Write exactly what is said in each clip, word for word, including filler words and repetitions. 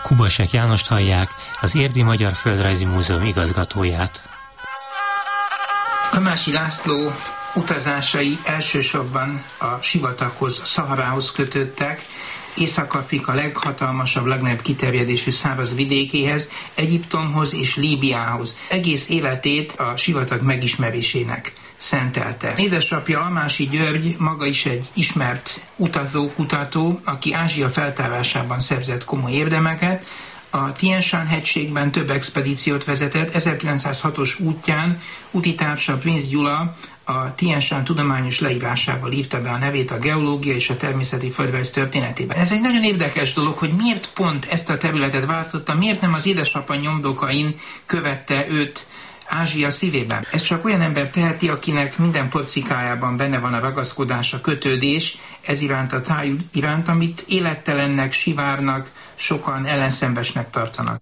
Kubasek Jánost hallják, az Érdi Magyar Földrajzi Múzeum igazgatóját. Almási László utazásai elsősorban a sivataghoz, a Szaharához kötöttek, Észak-Afrika leghatalmasabb, legnagyobb kiterjedésű száraz vidékéhez, Egyiptomhoz és Líbiához. Egész életét a sivatag megismerésének szentelte. Édesapja Almási György maga is egy ismert utazó, kutató, aki Ázsia feltárásában szerzett komoly érdemeket. A Tien Shan hegységben több expedíciót vezetett, ezerkilencszázhatos útján útitársa Prinz Gyula a Tien Shan tudományos leírásával írta be a nevét a geológia és a természeti földrajz történetében. Ez egy nagyon érdekes dolog, hogy miért pont ezt a területet választotta, miért nem az édesapa nyomdokain követte őt Ázsia szívében. Ez csak olyan ember teheti, akinek minden porcikájában benne van a ragaszkodás, a kötődés, ez iránt a táj iránt, amit élettelennek, sivárnak, sokan ellenszembesnek tartanak.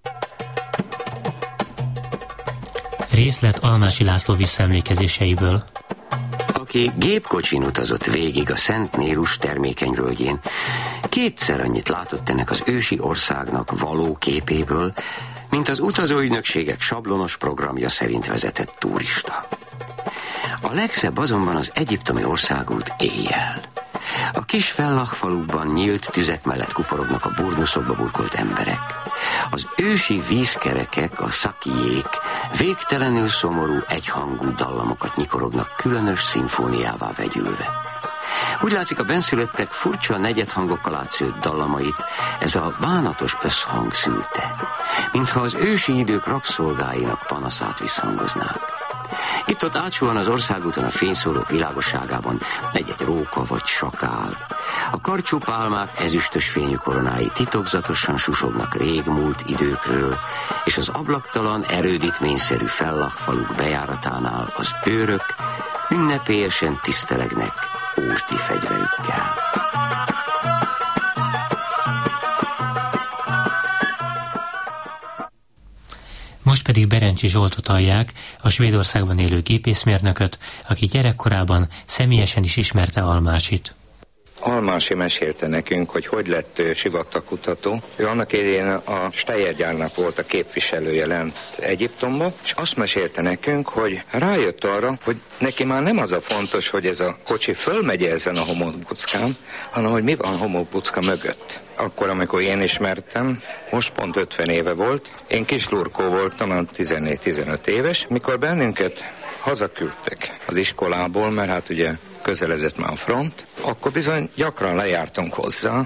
Részlet Almási László visszaemlékezéseiből. Aki gépkocsin utazott végig a Szent Nérus termékeny völgyén, kétszer annyit látott ennek az ősi országnak való képéből, mint az utazóügynökségek sablonos programja szerint vezetett turista. A legszebb azonban az egyiptomi országút éjjel. A kis fellahfalukban nyílt tüzek mellett kuporognak a burnuszokba burkolt emberek. Az ősi vízkerekek, a szakijék végtelenül szomorú, egyhangú dallamokat nyikorognak különös szimfóniává vegyülve. Úgy látszik, a benszülöttek furcsa negyedhangokkal átszőtt dallamait ez a bánatos összhang szülte, mintha az ősi idők rabszolgáinak panaszát visszhangozná. Itt-ott átsuhan az országúton a fényszórók világosságában egy-egy róka vagy sakál. A karcsú pálmák ezüstös fényű koronái titokzatosan susognak régmúlt időkről, és az ablaktalan, erődítményszerű fellahfaluk bejáratánál az őrök ünnepélyesen tisztelegnek ósdi fegyverükkel. Most pedig Berencsi Zsoltot hallják, a Svédországban élő gépészmérnököt, aki gyerekkorában személyesen is ismerte Almásit. Almási mesélte nekünk, hogy hogy lett ő sivatagkutató. Ő annak idején a Steyr gyárnak volt a képviselője lent Egyiptomba, és azt mesélte nekünk, hogy rájött arra, hogy neki már nem az a fontos, hogy ez a kocsi fölmegy ezen a homokbuckán, hanem hogy mi van a homokbucka mögött. Akkor, amikor én ismertem, most pont ötven éve volt, én kis lurkó voltam, tizennégy-tizenöt éves, mikor bennünket hazaküldtek az iskolából, mert hát ugye közeledett már a front, akkor bizony gyakran lejártunk hozzá,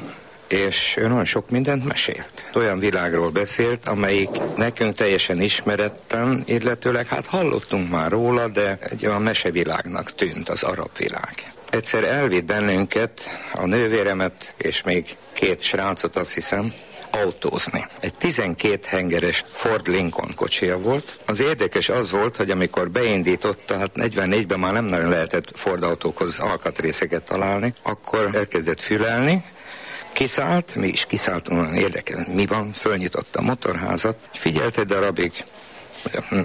és ő nagyon sok mindent mesélt. Olyan világról beszélt, amelyik nekünk teljesen ismeretlen, illetőleg hát hallottunk már róla, de egy olyan mesevilágnak tűnt az arab világ. Egyszer elvitt bennünket, a nővéremet és még két srácot, azt hiszem, autózni. Egy tizenkét hengeres Ford Lincoln kocsija volt. Az érdekes az volt, hogy amikor beindította, hát negyvennégyben már nem nagyon lehetett Ford autókhoz alkatrészeket találni, akkor elkezdett fülelni, kiszállt, mi is kiszálltunk, olyan érdekes, mi van, fölnyitotta a motorházat, figyelt egy darabig, hm,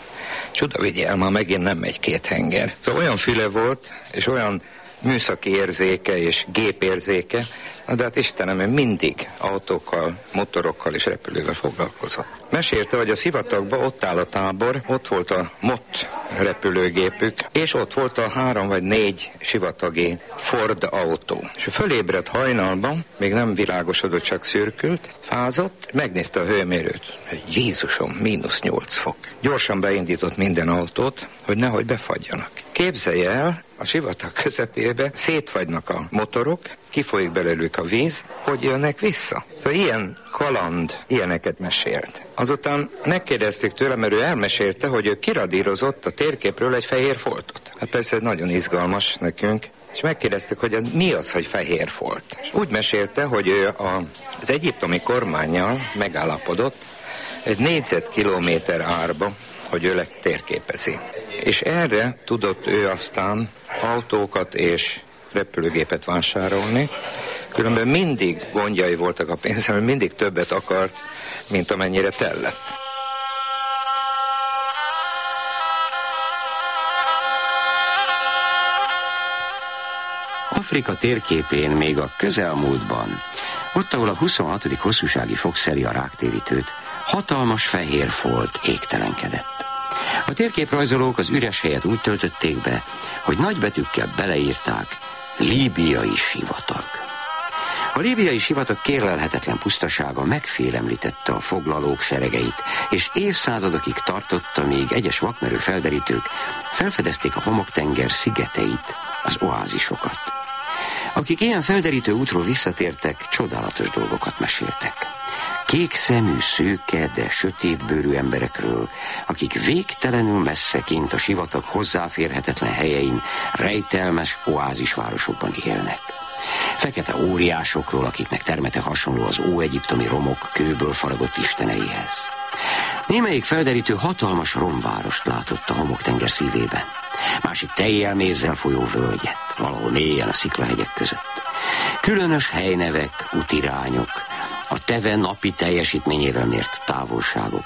csuda vigyel, már megint nem megy két henger. Szóval olyan füle volt, és olyan műszaki érzéke és gépérzéke, de hát Istenem, ő mindig autókkal, motorokkal és repülővel foglalkozott. Mesélte, hogy a sivatagban ott áll a tábor, ott volt a Mott repülőgépük, és ott volt a három vagy négy sivatagi Ford autó. És fölébredt hajnalban, még nem világosodott, csak szürkült, fázott, megnézte a hőmérőt. Jézusom, mínusz nyolc fok. Gyorsan beindított minden autót, hogy nehogy befagyjanak. Képzelje el, a sivatag közepébe szétfagynak a motorok, kifolyik belőlük a víz, hogy jönnek vissza. Szóval ilyen kaland, ilyeneket mesélt. Azután megkérdeztük tőle, mert ő elmesélte, hogy ő kiradírozott a térképről egy fehér foltot. Hát persze ez nagyon izgalmas nekünk, és megkérdeztük, hogy mi az, hogy fehér folt. És úgy mesélte, hogy ő a, az egyiptomi kormánnyal megállapodott egy négyzetkilométer árba, hogy ő letérképezi. És erre tudott ő aztán autókat és repülőgépet vásárolni, különben mindig gondjai voltak a pénzzel, mindig többet akart, mint amennyire tellett. Afrika térképén még a közelmúltban Ott, ahol a huszonhatodik hosszúsági fok szeli a ráktérítőt, hatalmas fehér folt égtelenkedett. A térképrajzolók az üres helyet úgy töltötték be, hogy nagybetűkkel beleírták: líbiai sivatag. A líbiai sivatag kérlelhetetlen pusztasága megfélemlítette a foglalók seregeit, és évszázadokig tartotta, míg egyes vakmerő felderítők felfedezték a homoktenger szigeteit, az oázisokat. Akik ilyen felderítő útról visszatértek, csodálatos dolgokat meséltek. Kék szemű, szőke, de sötétbőrű emberekről, akik végtelenül messze kint a sivatag hozzáférhetetlen helyein, rejtelmes oázisvárosokban élnek. Fekete óriásokról, akiknek termete hasonló az óegyiptomi romok kőből faragott isteneihez. Némelyik felderítő hatalmas romvárost látott a homoktenger szívében. Másik tejjel mézzel folyó völgyet, valahol mélyen a sziklahegyek között. Különös helynevek, útirányok, a teve napi teljesítményével mért távolságok,